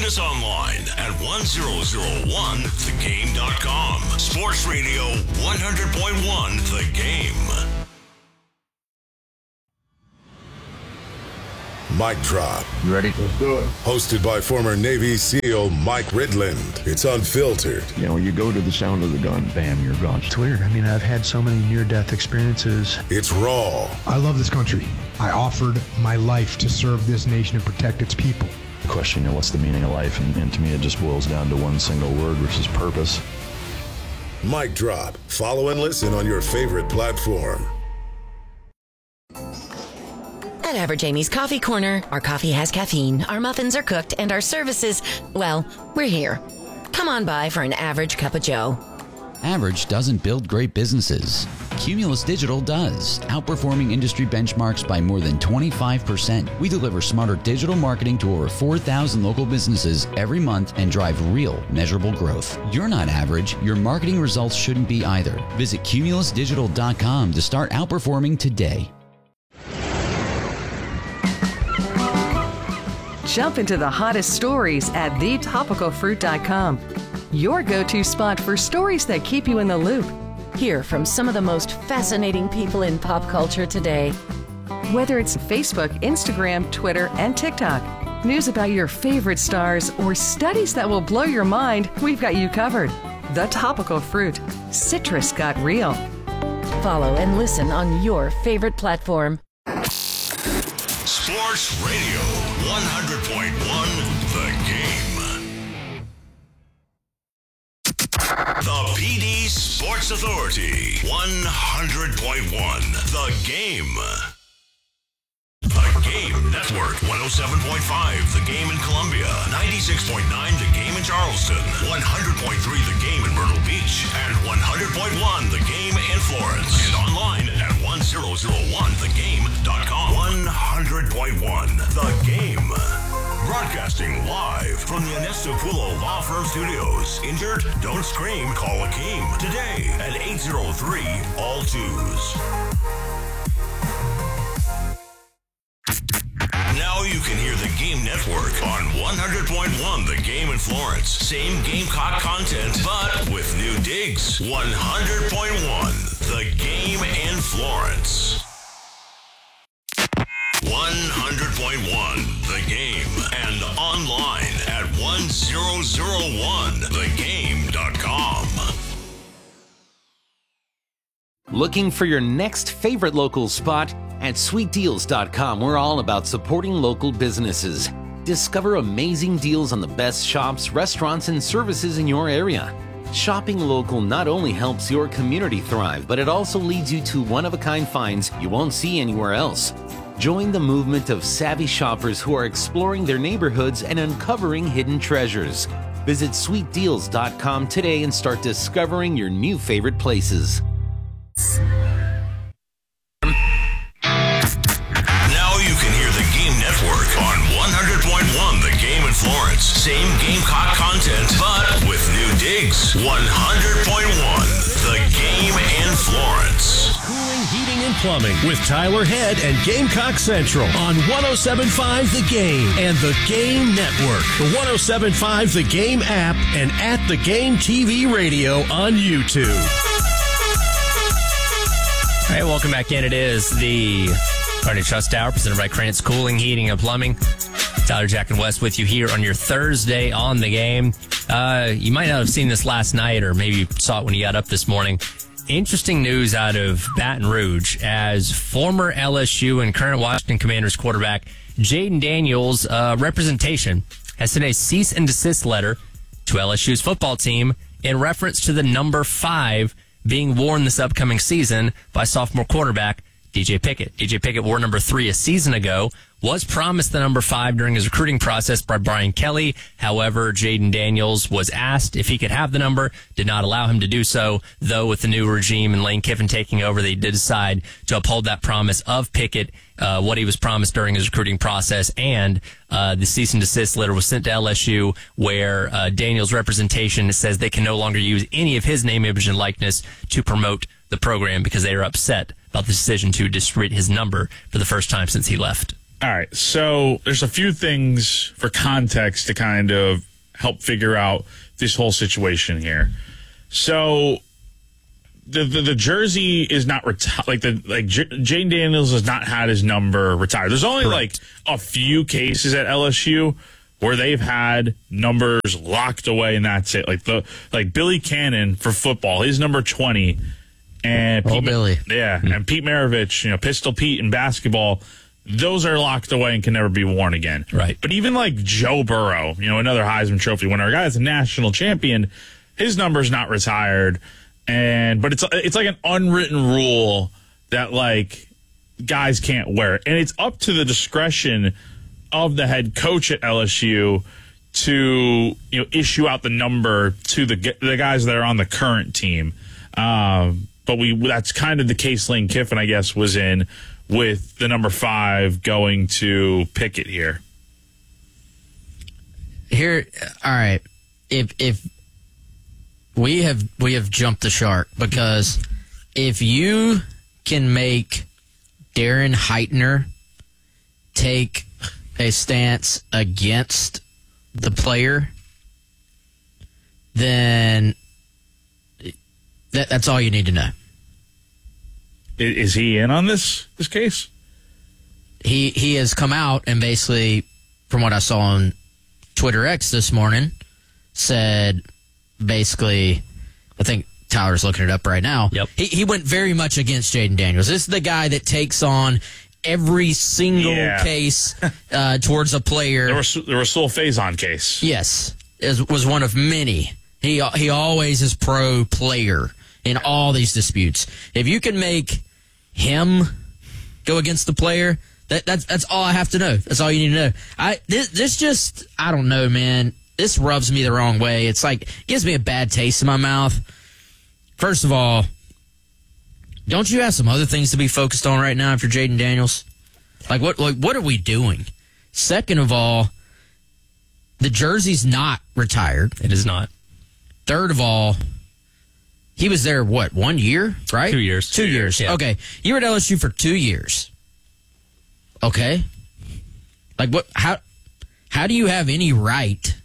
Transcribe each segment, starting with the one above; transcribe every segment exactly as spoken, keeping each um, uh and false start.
us online at one thousand one the game dot com. Sports Radio one hundred point one The Game. Mic Drop. You ready? Let's do it. Hosted by former Navy SEAL Mike Ridland. It's unfiltered. You know, you go to the sound of the gun, bam, you're gone. It's weird. I mean, I've had so many near-death experiences. It's raw. I love this country. I offered my life to serve this nation and protect its people. The question, you know, what's the meaning of life? And, and to me, it just boils down to one single word, which is purpose. Mic Drop. Follow and listen on your favorite platform. At Average Amy's Coffee Corner, our coffee has caffeine, our muffins are cooked, and our services, well, we're here. Come on by for an average cup of joe. Average doesn't build great businesses. Cumulus Digital does, outperforming industry benchmarks by more than twenty-five percent. We deliver smarter digital marketing to over four thousand local businesses every month and drive real, measurable growth. You're not average. Your marketing results shouldn't be either. Visit cumulus digital dot com to start outperforming today. Jump into the hottest stories at the topical fruit dot com. Your go-to spot for stories that keep you in the loop. Hear from some of the most fascinating people in pop culture today. Whether it's Facebook, Instagram, Twitter, and TikTok, news about your favorite stars, or studies that will blow your mind, we've got you covered. The Topical Fruit. Citrus got real. Follow and listen on your favorite platform. Sports Radio one hundred point one The Game. The P D Sports Authority one hundred point one The Game. The Game Network one oh seven point five The Game in Columbia, ninety-six point nine The Game in Charleston, one hundred point three The Game in Myrtle Beach, and one hundred point one The Game in Florence. And online at one thousand one the game dot com. one hundred point one The Game. Broadcasting live from the Ernesto Pulo Law Firm Studios. Injured? Don't scream. Call Akeem today at eight oh three all twos. Now you can hear the Game Network on one hundred point one The Game in Florence. Same Gamecock content, but with new digs. one hundred point one The Game in Florence. one hundred point one The Game and online at one thousand one the game dot com. Looking for your next favorite local spot? At sweet deals dot com, we're all about supporting local businesses. Discover amazing deals on the best shops, restaurants, and services in your area. Shopping local not only helps your community thrive, but it also leads you to one-of-a-kind finds you won't see anywhere else. Join the movement of savvy shoppers who are exploring their neighborhoods and uncovering hidden treasures. Visit sweet deals dot com today and start discovering your new favorite places. Now you can hear the Game Network on one hundred point one The Game in Florence. Same Gamecock content, but with new digs. one hundred point one The Game in Florence. Cooling, heating, and plumbing with Tyler Head and Gamecock Central on one oh seven point five The Game and The Game Network. The one oh seven point five The Game app and at The Game T V radio on YouTube. All right, welcome back in. It is the Party Trust Hour presented by Krantz Cooling, Heating, and Plumbing. Tyler, Jack, and Wes with you here on your Thursday on The Game. Uh, you might not have seen this last night, or maybe you saw it when you got up this morning. Interesting news out of Baton Rouge as former L S U and current Washington Commanders quarterback Jayden Daniels' uh, representation has sent a cease and desist letter to L S U's football team in reference to the number five being worn this upcoming season by sophomore quarterback D J Pickett. D J Pickett wore number three a season ago, was promised the number five during his recruiting process by Brian Kelly. However, Jayden Daniels was asked if he could have the number, did not allow him to do so, though with the new regime and Lane Kiffin taking over, they did decide to uphold that promise of Pickett, uh, what he was promised during his recruiting process, and uh, the cease and desist letter was sent to L S U where uh, Daniels' representation says they can no longer use any of his name, image, and likeness to promote the program because they are upset about the decision to distribute his number for the first time since he left. All right, so there's a few things for context to kind of help figure out this whole situation here. So the the, the jersey is not retired. Like the like J- Jayden Daniels has not had his number retired. There's only Correct. like a few cases at L S U where they've had numbers locked away, and that's it. Like the like Billy Cannon for football, his number twenty, and oh Pete, Billy, yeah, mm-hmm. and Pete Maravich, you know, Pistol Pete in basketball. Those are locked away and can never be worn again. Right. But even like Joe Burrow, you know, another Heisman Trophy winner, a guy that's a national champion, his number's not retired. And but it's it's like an unwritten rule that like guys can't wear it. And it's up to the discretion of the head coach at L S U to, you know, issue out the number to the the guys that are on the current team. Um, but we that's kind of the case Lane Kiffin, I guess, was in, with the number five going to Pickett here. Here, all right. If if we have we have jumped the shark, because if you can make Darren Heitner take a stance against the player, then that, that's all you need to know. Is he in on this this case? He he has come out and basically, from what I saw on Twitter X this morning, said basically, I think Tyler's looking it up right now. Yep. He he went very much against Jayden Daniels. This is the guy that takes on every single yeah. case uh, towards a player. There was there was Sul Faison case. Yes, it was one of many. He he always is pro player in all these disputes. If you can make him go against the player, that that's that's all I have to know. That's all you need to know. I this this just I don't know, man. This rubs me the wrong way. It's like gives me a bad taste in my mouth. First of all, don't you have some other things to be focused on right now if you're Jayden Daniels? Like what like what are we doing? Second of all, the jersey's not retired. It is not. Third of all, he was there, what, one year, right? Two years. Two, two years. years. Yeah. Okay. You were at L S U for two years. Okay. Like, what, how, how do you have any right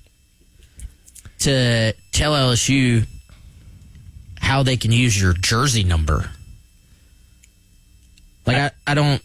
to tell L S U how they can use your jersey number? Like, I, I don't,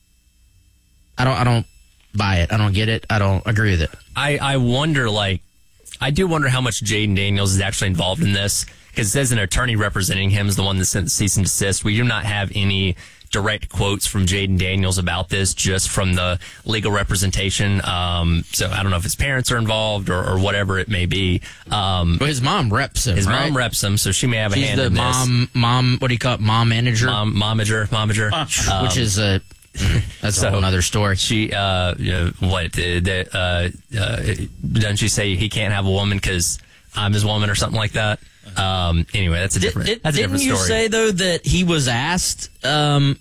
I don't, I don't buy it. I don't get it. I don't agree with it. I, I wonder, like, I do wonder how much Jayden Daniels is actually involved in this, because it says an attorney representing him is the one that sent the cease and desist. We do not have any direct quotes from Jayden Daniels about this, just from the legal representation. Um, so I don't know if his parents are involved or, or whatever it may be. Um, but his mom reps him. His right? mom reps him, so she may have She's a hand the in mom, this. Mom, what do you call it? Mom manager? Mom, momager, momager. Um, which is a, that's so, a whole other story. She, uh, you know, what, the, uh, uh, doesn't she say he can't have a woman because I'm his woman or something like that? Um, anyway, that's a different, did, did, that's a different didn't story. Didn't you say, though, that he was asked, um,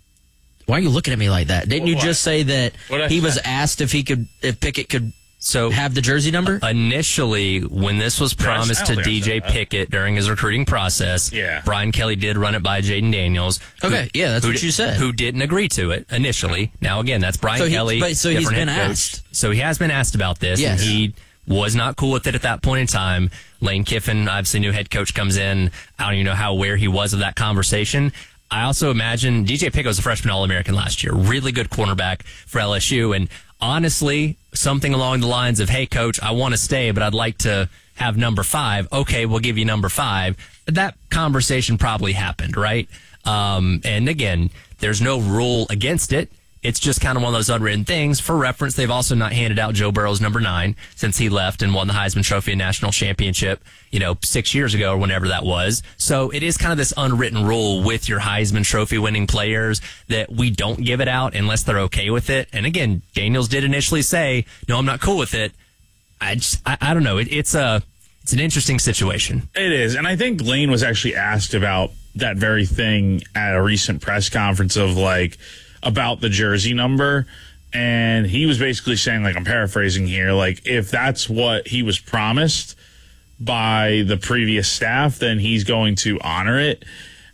why are you looking at me like that? Didn't you what? just say that What he I was said? asked if he could, if Pickett could so have the jersey number? Initially, when this was promised to D J Pickett during his recruiting process, yeah. Brian Kelly did run it by Jayden Daniels. Okay, who, yeah, that's who what di- you said. Who didn't agree to it initially. Now, again, that's Brian So he- Kelly. but- so he's different been head coach. asked. So he has been asked about this, Yes. and he was not cool with it at that point in time. Lane Kiffin, obviously new head coach, comes in. I don't even know how aware he was of that conversation. I also imagine D J Pickett was a freshman All-American last year. Really good cornerback for L S U. And honestly, something along the lines of, hey, coach, I want to stay, but I'd like to have number five. Okay, we'll give you number five. That conversation probably happened, right? Um, and again, there's no rule against it. It's just kind of one of those unwritten things. For reference, they've also not handed out Joe Burrow's number nine since he left and won the Heisman Trophy and national championship, you know, six years ago or whenever that was. So it is kind of this unwritten rule with your Heisman Trophy winning players that we don't give it out unless they're okay with it. And again, Daniels did initially say, no, I'm not cool with it. I just, I, I don't know. It, it's a, it's an interesting situation. It is. And I think Lane was actually asked about that very thing at a recent press conference of like, about the jersey number, and he was basically saying, like, I'm paraphrasing here, like, if that's what he was promised by the previous staff, then he's going to honor it.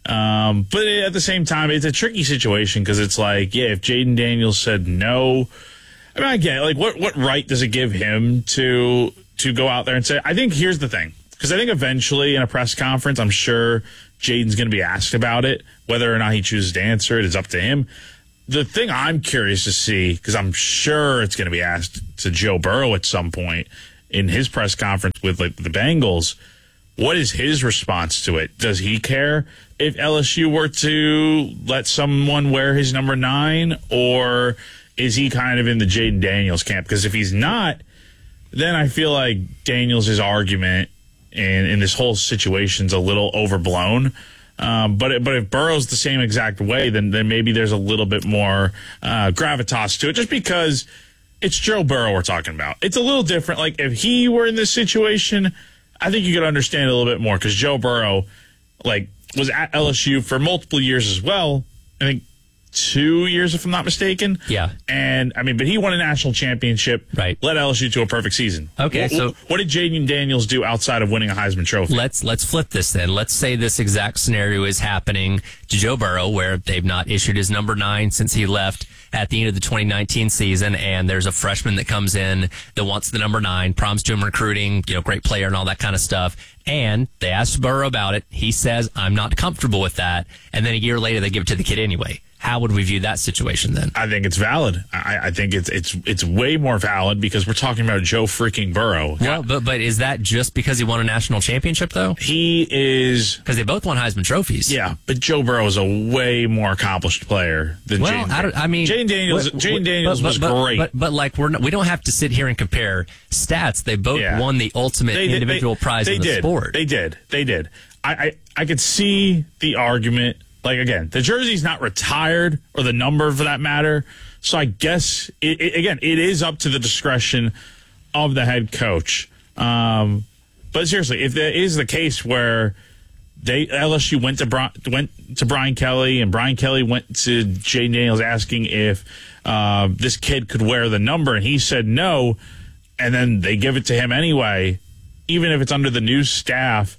Um, but at the same time, it's a tricky situation because it's like, yeah, if Jaden Daniels said no, I mean, I get it. Like, what, what right does it give him to to go out there and say, I think here's the thing, because I think eventually in a press conference, I'm sure Jaden's going to be asked about it. Whether or not he chooses to answer it is up to him. The thing I'm curious to see, because I'm sure it's going to be asked to Joe Burrow at some point in his press conference with like the Bengals, what is his response to it? Does he care if L S U were to let someone wear his number nine, or is he kind of in the Jaden Daniels camp? Because if he's not, then I feel like Daniels' argument in, in this whole situation's a little overblown. Um, but but if Burrow's the same exact way, then then maybe there's a little bit more uh, gravitas to it, just because it's Joe Burrow we're talking about. It's a little different. Like, if he were in this situation, I think you could understand it a little bit more, because Joe Burrow, like, was at L S U for multiple years as well. I think two years, if I'm not mistaken. Yeah. And, I mean, but he won a national championship. Right. Led L S U to a perfect season. Okay, what, so... What did Jaden Daniels do outside of winning a Heisman Trophy? Let's let's flip this then. Let's say this exact scenario is happening to Joe Burrow, where they've not issued his number nine since he left at the end of the twenty nineteen season, and there's a freshman that comes in that wants the number nine, promised to him recruiting, you know, great player and all that kind of stuff. And they asked Burrow about it. He says, I'm not comfortable with that. And then a year later, they give it to the kid anyway. How would we view that situation then? I think it's valid. I, I think it's it's it's way more valid, because we're talking about Joe freaking Burrow. Well, but but is that just because he won a national championship, though? He is, because they both won Heisman trophies. Yeah, but Joe Burrow is a way more accomplished player than well, Jaden. I, don't, I mean, Jaden Daniels. what, Jaden Daniels but, was but, great, but, but like we're not, we don't have to sit here and compare stats. They both Yeah. won the ultimate They did- individual they- prize they in the did. sport. They did. They did. I, I I could see the argument. Like, again, the jersey's not retired, or the number for that matter. So I guess, it, it, again, it is up to the discretion of the head coach. Um, but seriously, if there is the case where they L S U went to Bri- went to Brian Kelly, and Brian Kelly went to Jaden Daniels asking if uh, this kid could wear the number, and he said no, and then they give it to him anyway, even if it's under the new staff,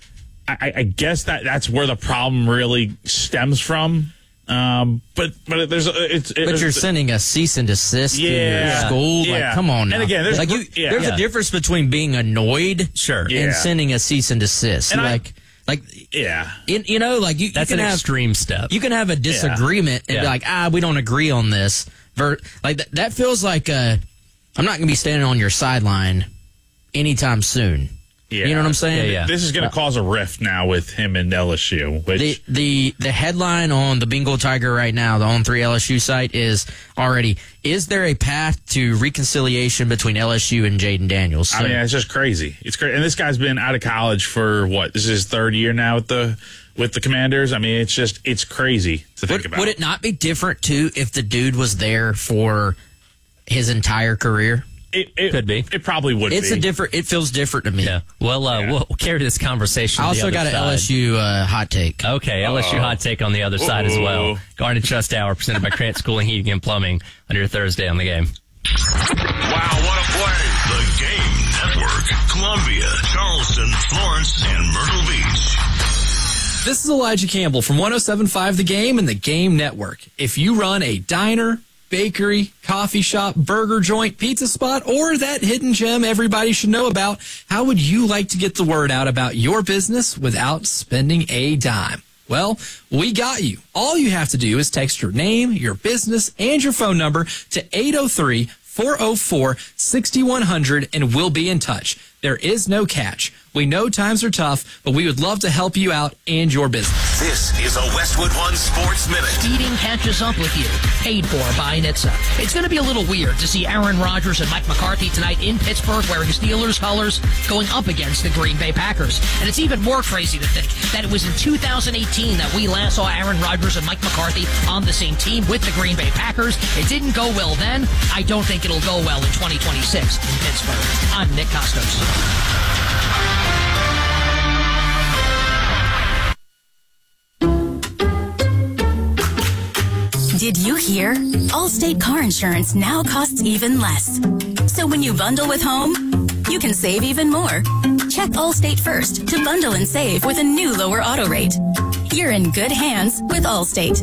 I, I guess that that's where the problem really stems from. Um, but but there's it's, But it's, you're sending a cease and desist Yeah, to your school. yeah. Like, come on now. And again, there's- like you, yeah. there's Yeah. a difference between being annoyed, sure, Yeah. and sending a cease and desist. And I- like, like, yeah, in, you know, like you. That's you can an have, extreme step. You can have a disagreement and Yeah. be like, ah, we don't agree on this. Ver- like that, that feels like uh, I'm not going to be standing on your sideline anytime soon. Yeah. You know what I'm saying? Yeah, yeah. This is going to cause a rift now with him and L S U. Which The, the the headline on the Bengal Tiger right now, the On three L S U site, is already, is there a path to reconciliation between L S U and Jaden Daniels? So, I mean, it's just crazy. It's crazy, and this guy's been out of college for what? This is his third year now with the with the Commanders. I mean, it's just it's crazy to think would, about. would it not be different too if the dude was there for his entire career? It, it Could be. It probably would. It's be. a different. It feels different to me. Yeah. Well, uh, Yeah. we'll carry this conversation. I to the also other got an side. L S U uh, hot take. Okay, L S U Uh-oh. hot take on the other side as well. Uh-oh. Garnet Trust Hour, presented by Krantz Cooling, Heating, and Plumbing, on your Thursday on the game. Wow, what a play. The Game Network. Columbia, Charleston, Florence, and Myrtle Beach. This is Elijah Campbell from one oh seven point five The Game and The Game Network. If you run a diner, bakery, coffee shop, burger joint, pizza spot, or that hidden gem everybody should know about, how would you like to get the word out about your business without spending a dime? Well, we got you. All you have to do is text your name, your business, and your phone number to eight oh three, four oh four, six one zero zero, and we'll be in touch. There is no catch. We know times are tough, but we would love to help you out and your business. This is a Westwood One Sports Minute. Speeding catches up with you. Paid for by N H T S A. It's going to be a little weird to see Aaron Rodgers and Mike McCarthy tonight in Pittsburgh wearing Steelers colors going up against the Green Bay Packers. And it's even more crazy to think that it was in two thousand eighteen that we last saw Aaron Rodgers and Mike McCarthy on the same team with the Green Bay Packers. It didn't go well then. I don't think it'll go well in twenty twenty-six in Pittsburgh. I'm Nick Costos. Did you hear? Allstate car insurance now costs even less. So when you bundle with home, you can save even more. Check Allstate first to bundle and save with a new lower auto rate. you're in good hands with Allstate.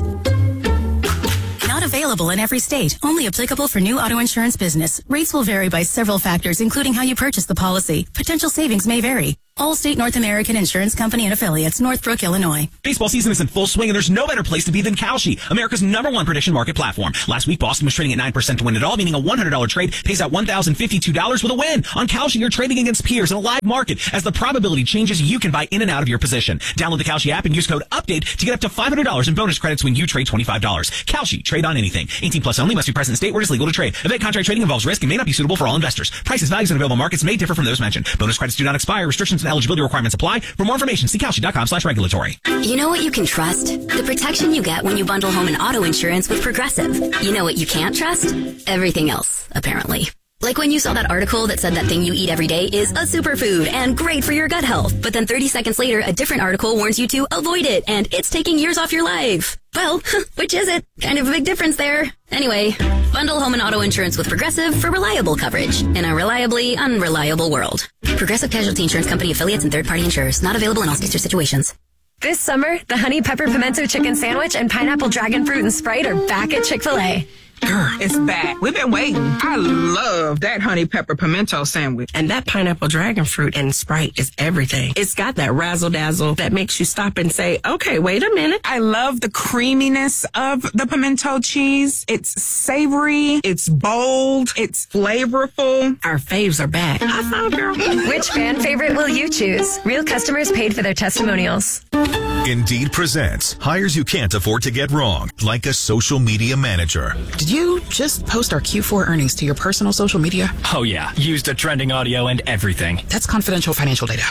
Not available in every state. Only applicable for new auto insurance business. Rates will vary by several factors, including how you purchase the policy. Potential savings may vary. Allstate North American Insurance Company and Affiliates, Northbrook, Illinois. Baseball season is in full swing, and there's no better place to be than Kalshi, America's number one prediction market platform. Last week, Boston was trading at nine percent to win it all, meaning a one hundred dollars trade pays out one thousand fifty-two dollars with a win. On Kalshi, you're trading against peers in a live market. As the probability changes, you can buy in and out of your position. Download the Kalshi app and use code UPDATE to get up to five hundred dollars in bonus credits when you trade twenty-five dollars. Kalshi, trade on anything. eighteen plus only, must be present in state where it is legal to trade. Event contract trading involves risk and may not be suitable for all investors. Prices, values, and available markets may differ from those mentioned. Bonus credits do not expire. Restrictions and eligibility requirements apply. For more information, see Kalshi.com slash regulatory. You know what you can trust? The protection you get when you bundle home and auto insurance with Progressive. You know what you can't trust? Everything else, apparently. Like when you saw that article that said that thing you eat every day is a superfood and great for your gut health. But then thirty seconds later, a different article warns you to avoid it and it's taking years off your life. Well, which is it? Kind of a big difference there. Anyway, bundle home and auto insurance with Progressive for reliable coverage in a reliably unreliable world. Progressive Casualty Insurance Company affiliates and third-party insurers. Not available in all states or situations. This summer, the Honey Pepper Pimento Chicken Sandwich and Pineapple Dragon Fruit and Sprite are back at Chick-fil-A. Girl, it's back. We've been waiting. I love that honey pepper pimento sandwich. And that pineapple dragon fruit and Sprite is everything. It's got that razzle dazzle that makes you stop and say, okay, wait a minute. I love the creaminess of the pimento cheese. It's savory. It's bold. It's flavorful. Our faves are back. I saw, girl. Which fan favorite will you choose? Real customers paid for their testimonials. Indeed presents hires you can't afford to get wrong, like a social media manager. Did you just post our Q four earnings to your personal social media? Oh, yeah. Used a trending audio and everything. That's confidential financial data.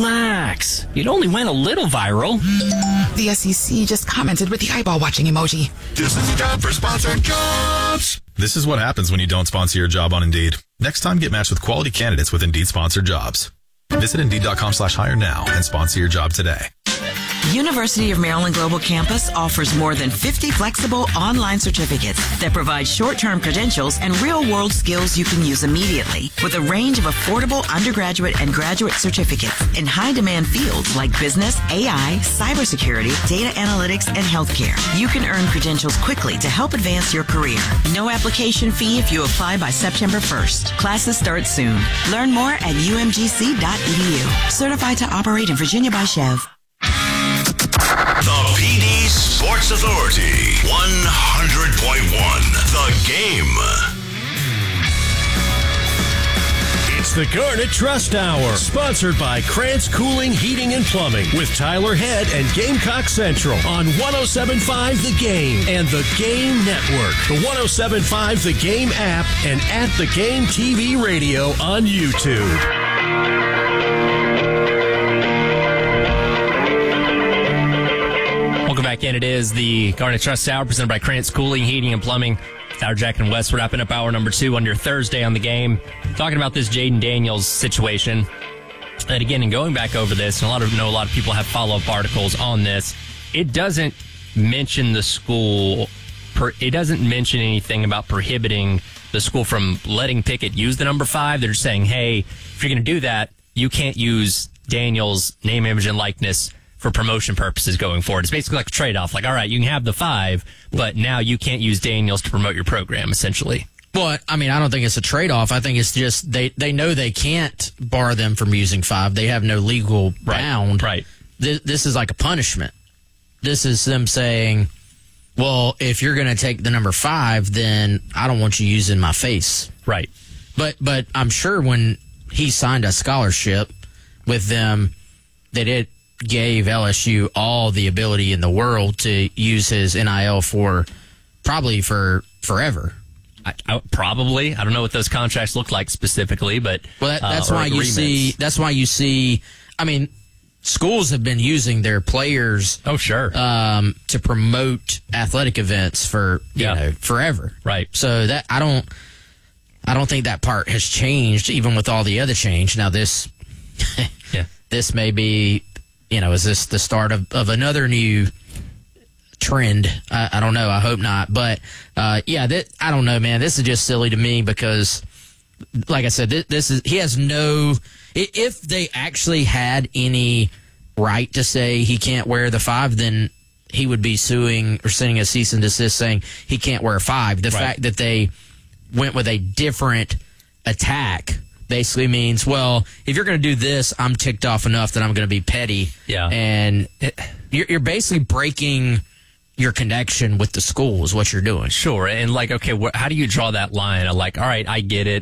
Relax. It only went a little viral. The S E C just commented with the eyeball watching emoji. This is time for sponsored jobs. This is what happens when you don't sponsor your job on Indeed. Next time, get matched with quality candidates with Indeed sponsored jobs. Visit Indeed.com slash hire now and sponsor your job today. University of Maryland Global Campus offers more than fifty flexible online certificates that provide short-term credentials and real-world skills you can use immediately, with a range of affordable undergraduate and graduate certificates in high-demand fields like business, A I, cybersecurity, data analytics, and healthcare. You can earn credentials quickly to help advance your career. No application fee if you apply by September first. Classes start soon. Learn more at U M G C dot E D U. Certified to operate in Virginia by Chev. The P D Sports Authority, one hundred point one, The Game. It's the Garnet Trust Hour, sponsored by Krantz Cooling, Heating, and Plumbing, with Tyler Head and Gamecock Central on one oh seven point five The Game and The Game Network, the one oh seven point five The Game app, and at The Game T V Radio on YouTube. Welcome back in. It is the Garnet Trust Hour presented by Krantz Cooling, Heating, and Plumbing. Tyler, Jack, and Wes, we're wrapping up hour number two on your Thursday on The Game. Talking about this Jaden Daniels situation. And again, and going back over this, and a lot of know a lot of people have follow-up articles on this. It doesn't mention the school. Per, it doesn't mention anything about prohibiting the school from letting Pickett use the number five. They're just saying, hey, if you're going to do that, you can't use Daniels' name, image, and likeness for promotion purposes going forward. It's basically like a trade-off. Like, all right, you can have the five, but now you can't use Daniels to promote your program, essentially. Well, I mean, I don't think it's a trade-off. I think it's just they, they know they can't bar them from using five. They have no legal bound. Right. This, this is like a punishment. This is them saying, well, if you're going to take the number five, then I don't want you using my face. Right. But but I'm sure when he signed a scholarship with them, that it gave L S U all the ability in the world to use his N I L for probably for forever. I, I, probably. I don't know what those contracts look like specifically, but well, that, that's uh, why agreements. you see. That's why you see. I mean, schools have been using their players. Oh, sure. Um, to promote athletic events for you yeah. know forever. Right. So that I don't. I don't think that part has changed, even with all the other change. Now this. yeah. This may be. You know, is this the start of, of another new trend? I, I don't know. I hope not. But, uh, yeah, that, I don't know, man. This is just silly to me because, like I said, this, this is, he has no, if they actually had any right to say he can't wear the five, then he would be suing or sending a cease and desist saying he can't wear five. The Right. fact that they went with a different attack basically means, well, if you're going to do this, I'm ticked off enough that I'm going to be petty. Yeah. And it, you're, you're basically breaking your connection with the school is what you're doing. Sure. And like, okay, wh- how do you draw that line of like, all right, I get it.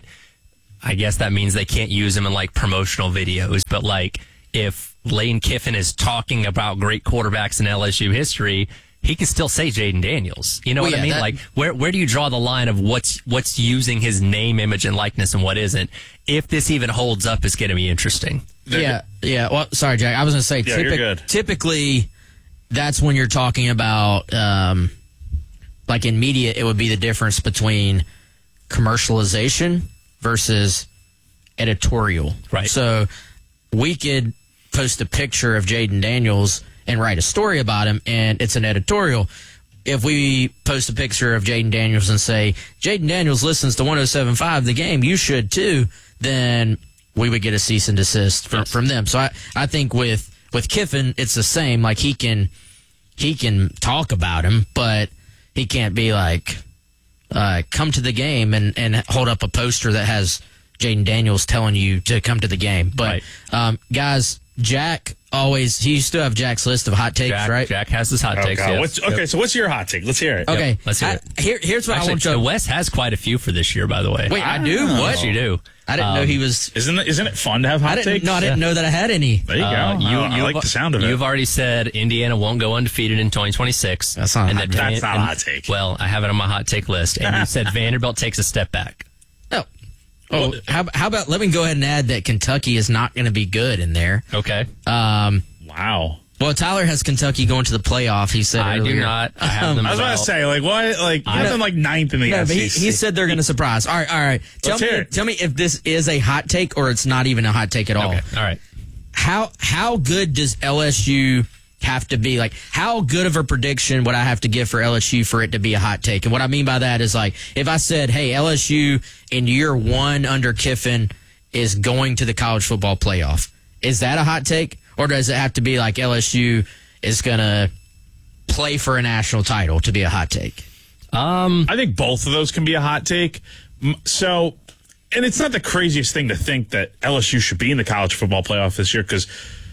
I guess that means they can't use them in like promotional videos. But like, if Lane Kiffin is talking about great quarterbacks in L S U history, he can still say Jaden Daniels. You know Well, what yeah, I mean? that- Like, where where do you draw the line of what's what's using his name, image, and likeness, and what isn't? If this even holds up, is going to be interesting. Yeah, yeah. Well, sorry, Jack. I was going to say, Yeah, you're good. typically, that's when you're talking about, um, like in media, it would be the difference between commercialization versus editorial. Right. So we could post a picture of Jaden Daniels and write a story about him, and it's an editorial. If we post a picture of Jaden Daniels and say, Jaden Daniels listens to one oh seven point five The Game, you should too, then we would get a cease and desist from, from them. So I, I think with, with Kiffin, it's the same. Like, he can he can talk about him, but he can't be like, uh, come to the game and, and hold up a poster that has Jaden Daniels telling you to come to the game. But, um, guys, Jack always, he used to have Jack's list of hot takes, Jack, right? Jack has his hot Oh, takes. God. Yes. What's, okay, Yep. so what's your hot take? Let's hear it. Okay. Yep, let's hear I- it. here, here's what Actually, I want you the to... West has quite a few for this year, by the way. Wait, I do? What? Yes, you do. I didn't know Um, he was... Isn't it, isn't it fun to have hot I didn't, takes? no, I didn't know that I had any. There you go. Uh, you, I, I you've- like the sound of it. You've already said Indiana won't go undefeated in twenty twenty-six. That's not a and hot that take. Van- That's not a and- hot take. Well, I have it on my hot take list. And you said Vanderbilt takes a step back. Oh, oh how, how about, let me go ahead and add that Kentucky is not going to be good in there. Okay. Um, Wow. well, Tyler has Kentucky going to the playoff, he said I earlier. do not. I have them I was as about to well. say, like, what? Like, you have them like ninth in the No, S but E he, C. he said they're going to surprise. All right, all right. Tell Let's me, hear it. tell me if this is a hot take or it's not even a hot take at all. Okay. All right. How how good does L S U have to be? Like, how good of a prediction would I have to give for L S U for it to be a hot take? And what I mean by that is, like, if I said, hey, L S U in year one under Kiffin is going to the college football playoff, is that a hot take? Or does it have to be like L S U is going to play for a national title to be a hot take? Um, I think both of those can be a hot take. M- So, and it's not the craziest thing to think that L S U should be in the college football playoff this year because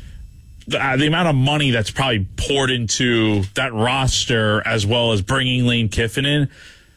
the, uh, the amount of money that's probably poured into that roster as well as bringing Lane Kiffin in.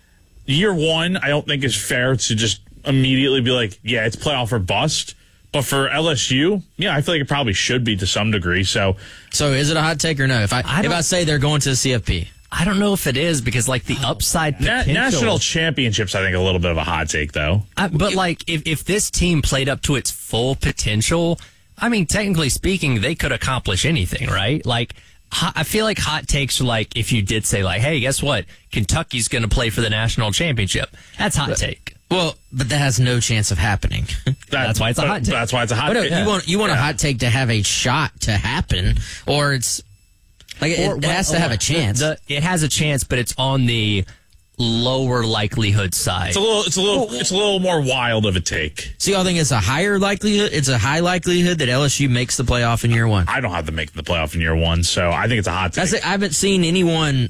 Year one, I don't think is fair to just immediately be like, yeah, it's playoff or bust. But for L S U, yeah, I feel like it probably should be to some degree. So, So is it a hot take or no? If I, I if don't- I say they're going to the C F P. I don't know if it is because, like, the upside na- potential. national championships, I think, a little bit of a hot take, though. I, but, like, if, if this team played up to its full potential, I mean, technically speaking, they could accomplish anything, right? Like, ho- I feel like hot takes are like if you did say, like, hey, guess what? Kentucky's going to play for the national championship. That's hot take. Well, but that has no chance of happening. That's why it's a but- hot take. That's why it's a hot What take. if you want you want a Yeah. hot take to have a shot to happen, or it's like it, Or- it has to well, have a chance. The, the, it has a chance, but it's on the lower likelihood side. It's a little, it's a little, it's a little more wild of a take. So y'all think it's a higher likelihood? It's a high likelihood that L S U makes the playoff in year one. I don't have them making the playoff in year one, so I think it's a hot take. That's it. I haven't seen anyone.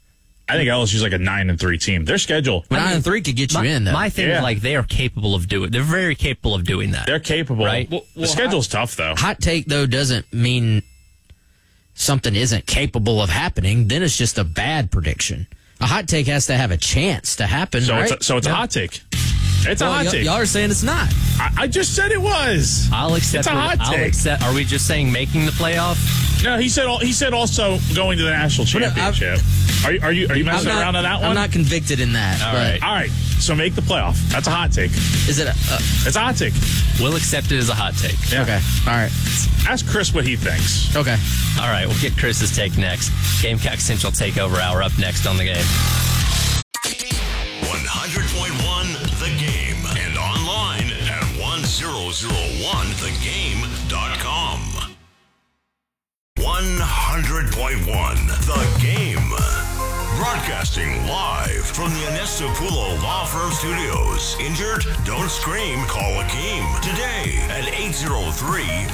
I think L S U's like a nine and three team. Their schedule, Nine and three could get you my, in though. my thing Yeah. is like they are capable of doing. They're very capable of doing that. they're capable. Right. Well, the schedule's tough though. Hot take though doesn't mean something isn't capable of happening. Then it's just a bad prediction. A hot take has to have a chance to happen. So right? it's a, so it's a hot take. It's Well, a hot y- take. Y'all are saying it's not. I, I just said it was. I'll accept. It's a it. hot I'll take. accept. Are we just saying making the playoff? No, he said. al- He said also going to the national But, uh, I've- championship. Are you are you are you I'm messing not, around on that one? I'm not convicted in that. All but right. All right. So make the playoff. That's a hot take. Is it? A, uh, It's a hot take. We'll accept it as a hot take. Yeah. okay. All right. Ask Chris what he thinks. Okay. All right, we'll get Chris's take next. Gamecock Central Takeover Hour up next on the game. one hundred point one The Game and online at one thousand one the game dot com. one hundred point one The Game. Broadcasting live from the Anestapulo Law Firm Studios. Injured? Don't scream. Call Akeem today at eight oh three,